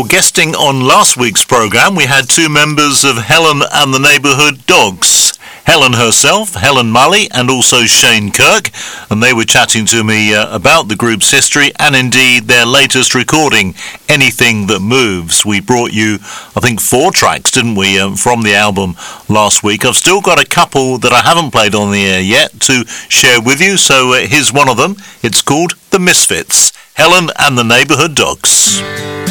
Well, guesting on last week's programme, we had two members of Helen and the Neighbourhood Dogs. Helen herself, Helen Mully, and also Shane Kirk, and they were chatting to me about the group's history and indeed their latest recording, Anything That Moves. We brought you, I think, 4 tracks, didn't we, from the album last week. I've still got a couple that I haven't played on the air yet to share with you, so here's one of them. It's called The Misfits, Helen and the Neighbourhood Dogs.